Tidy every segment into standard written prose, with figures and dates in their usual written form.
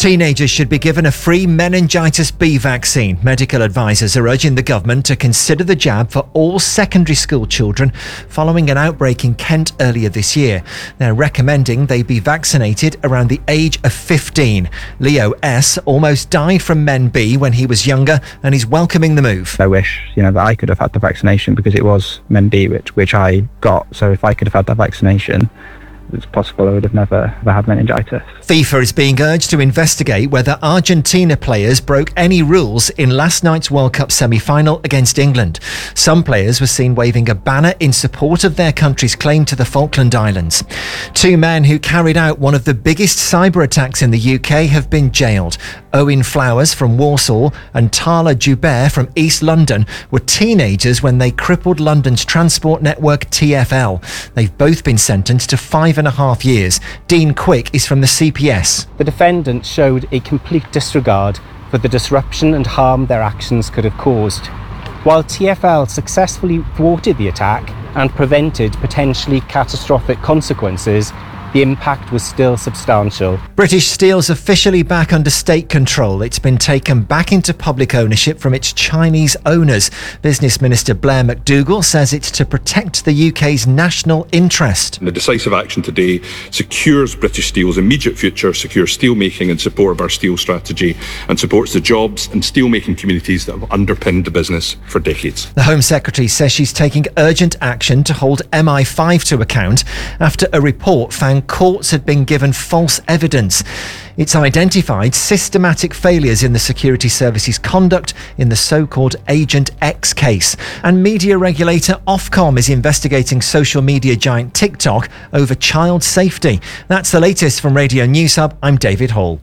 Teenagers should be given a free meningitis B vaccine. Medical advisors are urging the government to consider the jab for all secondary school children following an outbreak in Kent earlier this year. They're recommending they be vaccinated around the age of 15. Leo S. almost died from Men B when he was younger, and he's welcoming the move. I wish, that I could have had the vaccination, because it was Men B which I got. So if I could have had that vaccination, it's possible I would have never had meningitis. FIFA is being urged to investigate whether Argentina players broke any rules in last night's World Cup semi-final against England. Some players were seen waving a banner in support of their country's claim to the Falkland Islands. Two men who carried out one of the biggest cyber attacks in the UK have been jailed. Owen Flowers from Warsaw and Tala Joubert from East London were teenagers when they crippled London's transport network TfL. They've both been sentenced to 5.5 years. Dean Quick is from the CPS. The defendants showed a complete disregard for the disruption and harm their actions could have caused. While TfL successfully thwarted the attack and prevented potentially catastrophic consequences, the impact was still substantial. British Steel's officially back under state control. It's been taken back into public ownership from its Chinese owners. Business Minister Blair McDougall says it's to protect the UK's national interest. The decisive action today secures British Steel's immediate future, secures steelmaking in support of our steel strategy, and supports the jobs and steelmaking communities that have underpinned the business for decades. The Home Secretary says she's taking urgent action to hold MI5 to account after a report found courts had been given false evidence. It's identified systematic failures in the security service's conduct in the so-called Agent X case. And media regulator Ofcom is investigating social media giant TikTok over child safety. That's the latest from Radio News Hub. I'm David Hall.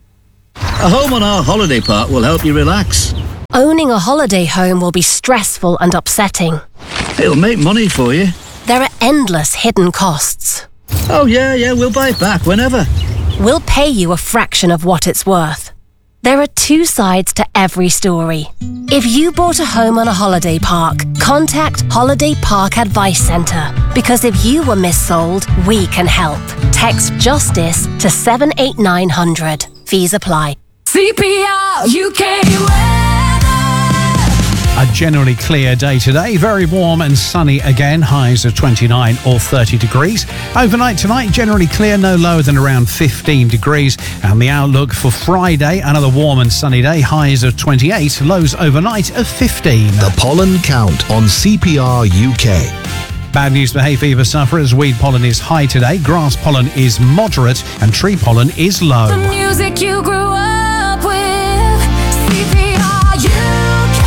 A home on our holiday park will help you relax. Owning a holiday home will be stressful and upsetting. It'll make money for you. There are endless hidden costs. Oh yeah, we'll buy it back whenever. We'll pay you a fraction of what it's worth. There are two sides to every story. If you bought a home on a holiday park, contact Holiday Park Advice Centre. Because if you were missold, we can help. Text JUSTICE to 78900. Fees apply. CPR UK. A generally clear day today, very warm and sunny again, highs of 29 or 30 degrees. Overnight tonight, generally clear, no lower than around 15 degrees. And the outlook for Friday, another warm and sunny day, highs of 28, lows overnight of 15. The pollen count on CPR UK. Bad news for hay fever sufferers. Weed pollen is high today, grass pollen is moderate, and tree pollen is low. The music you grew up with, CPR UK.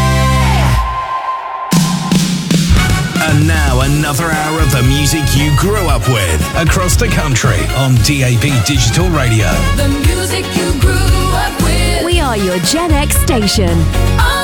And now another hour of the music you grew up with across the country on DAB Digital Radio. The music you grew up with. We are your Gen X station.